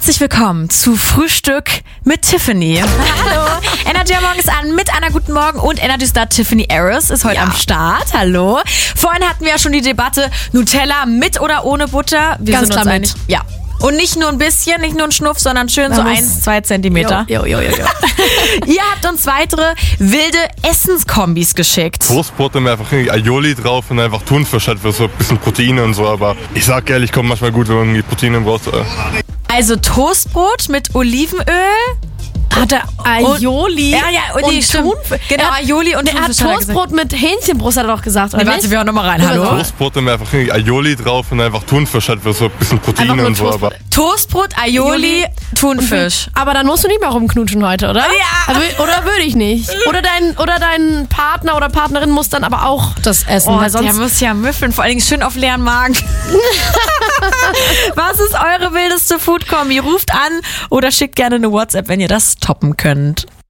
Herzlich willkommen zu Frühstück mit Tiffany. Hallo. Energy am Morgen ist an mit Anna, guten Morgen, und Energy Star Tiffany Harris ist heute am Start. Hallo. Vorhin hatten wir ja schon die Debatte Nutella mit oder ohne Butter. Wir Ganz sind klar uns einig. mit. Ja. Und nicht nur ein bisschen, nicht nur ein Schnuff, sondern schön so 1-2 Zentimeter. Jo. Ihr habt uns weitere wilde Essenskombis geschickt. Toastbrot haben wir einfach Aioli drauf und einfach Thunfisch halt für so ein bisschen Proteine und so, aber ich sag ehrlich, kommt manchmal gut, wenn man irgendwie Proteine braucht. Also Toastbrot mit Olivenöl. Hat er Aioli und Thunfisch? Genau, Aioli und Er hat Thunfisch. Toastbrot mit Hähnchenbrust, hat er doch gesagt, oder Warte, nicht? wir hören nochmal rein. Hallo. Toastbrot haben wir einfach Aioli drauf und einfach Thunfisch halt für so ein bisschen Proteine Einfach nur und so, aber Toastbrot, Aioli, Thunfisch. Aber dann musst du nicht mehr rumknutschen heute, oder? Ja. Oder würde ich nicht. Oder dein Partner oder Partnerin muss dann aber auch das essen, weil Der sonst... muss ja müffeln, vor allen Dingen schön auf leeren Magen. Was ist eure wildeste Food-Kombi? Ruft an oder schickt gerne eine WhatsApp, wenn ihr das toppen könnt.